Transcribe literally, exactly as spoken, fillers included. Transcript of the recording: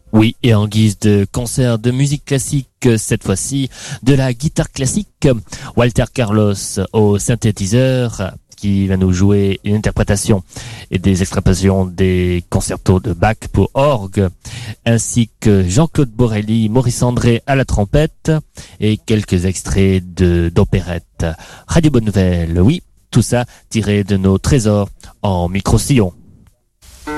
Oui, et en guise de concert de musique classique, cette fois-ci, de la guitare classique, Walter Carlos au synthétiseur, qui va nous jouer une interprétation et des extrapolations des concertos de Bach pour orgue, ainsi que Jean-Claude Borelli, Maurice André à la trompette, et quelques extraits de, d'opérette. Radio Bonne Nouvelle, oui, tout ça tiré de nos trésors en micro-sillon.